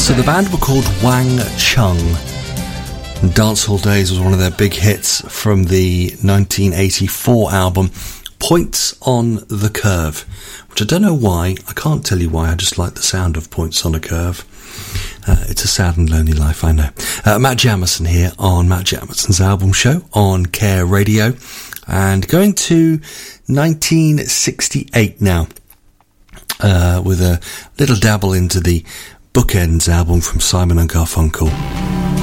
So the band were called Wang Chung. And Dancehall Days was one of their big hits from the 1984 album Points on the Curve, which I don't know why, I can't tell you why, I just like the sound of Points on a Curve. It's a sad and lonely life, I know. Matt Jamison here on Matt Jamison's Album Show on Care Radio, and going to 1968 now, with a little dabble into the Bookends album from Simon and Garfunkel.